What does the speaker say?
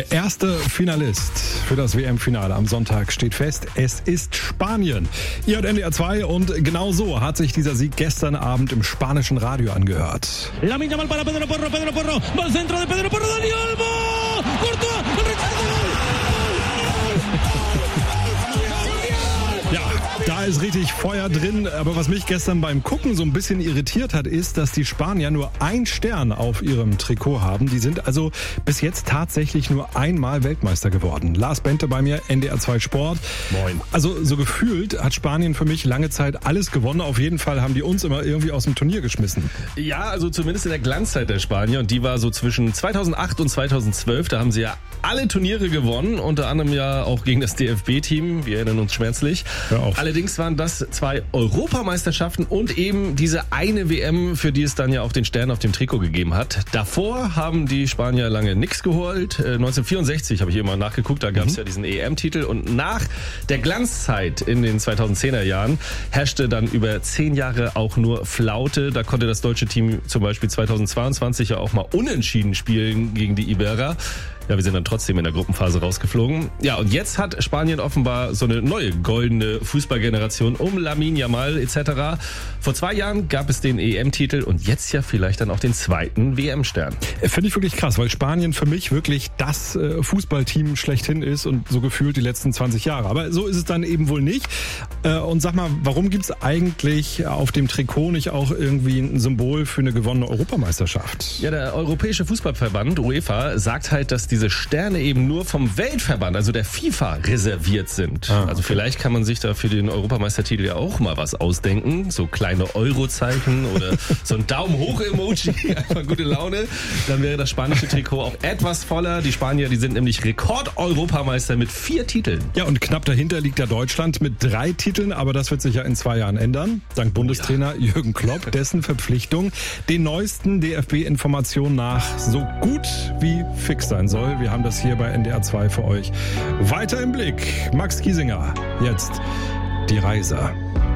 Der erste Finalist für das WM-Finale am Sonntag steht fest. Es ist Spanien. Ihr hört NDR 2 und genau so hat sich dieser Sieg gestern Abend im spanischen Radio angehört. Lamine Yamal para Pedro Porro, Ball centro de Pedro Porro, Dani Olmo, Courtois, el rechazo de Gol. Ja, da ist richtig Feuer drin. Aber was mich gestern beim Gucken so ein bisschen irritiert hat, ist, dass die Spanier nur 1 Stern auf ihrem Trikot haben. Die sind also bis jetzt tatsächlich nur einmal Weltmeister geworden. Lars Bente bei mir, NDR 2 Sport. Moin. Also so gefühlt hat Spanien für mich lange Zeit alles gewonnen. Auf jeden Fall haben die uns immer irgendwie aus dem Turnier geschmissen. Ja, also zumindest in der Glanzzeit der Spanier. Und die war so zwischen 2008 und 2012. Da haben sie ja alle Turniere gewonnen. Unter anderem ja auch gegen das DFB-Team. Wir erinnern uns schmerzlich. Allerdings waren das 2 Europameisterschaften und eben diese eine WM, für die es dann ja auch den Stern auf dem Trikot gegeben hat. Davor haben die Spanier lange nichts geholt. 1964 habe ich immer nachgeguckt, da gab es ja diesen EM-Titel. Und nach der Glanzzeit in den 2010er Jahren herrschte dann über 10 Jahre auch nur Flaute. Da konnte das deutsche Team zum Beispiel 2022 ja auch mal unentschieden spielen gegen die Iberer. Ja, wir sind dann trotzdem in der Gruppenphase rausgeflogen. Ja, und jetzt hat Spanien offenbar so eine neue goldene Fußballgeneration um Lamine Yamal etc. Vor 2 Jahren gab es den EM-Titel und jetzt ja vielleicht dann auch den 2. WM-Stern. Finde ich wirklich krass, weil Spanien für mich wirklich das Fußballteam schlechthin ist und so gefühlt die letzten 20 Jahre. Aber so ist es dann eben wohl nicht. Und sag mal, warum gibt es eigentlich auf dem Trikot nicht auch irgendwie ein Symbol für eine gewonnene Europameisterschaft? Ja, der Europäische Fußballverband UEFA sagt halt, dass diese Sterne eben nur vom Weltverband, also der FIFA, reserviert sind. Okay. Also vielleicht kann man sich da für den Europameistertitel ja auch mal was ausdenken. So kleine Eurozeichen oder so ein Daumen-hoch-Emoji, einfach gute Laune. Dann wäre das spanische Trikot auch etwas voller. Die Spanier, die sind nämlich Rekord-Europameister mit 4 Titeln. Ja, und knapp dahinter liegt ja Deutschland mit 3 Titeln, aber das wird sich ja in 2 Jahren ändern. Dank Bundestrainer Jürgen Klopp, dessen Verpflichtung den neuesten DFB-Informationen nach so gut wie fix sein soll. Wir haben das hier bei NDR 2 für euch. Weiter im Blick. Max Giesinger. Jetzt die Reise.